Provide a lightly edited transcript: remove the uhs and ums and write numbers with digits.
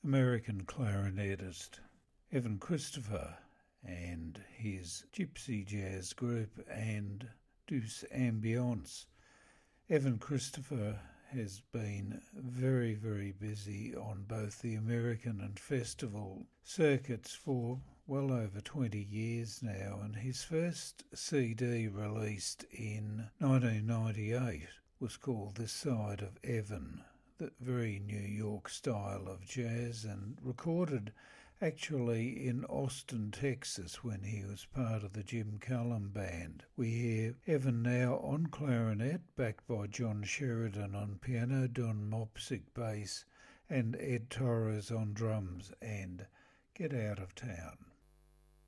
American clarinetist Evan Christopher and his gypsy jazz group and Douce Ambiance. Evan Christopher has been very, very busy on both the American and festival circuits for well over 20 years now, and his first CD released in 1998 was called This Side of Evan, the very New York style of jazz, and recorded actually in Austin, Texas, when he was part of the Jim Cullum Band. We hear Evan now on clarinet, backed by John Sheridan on piano, Don Mopsik bass, and Ed Torres on drums, and Get Out of Town.